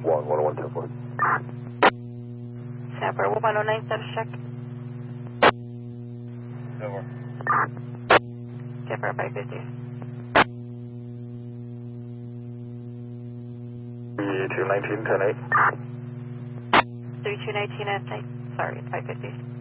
101, 10-4. Sapper 109 status check. Over. Sapper 550. 3219, 10-8. 3219 at 8. Sorry, 550.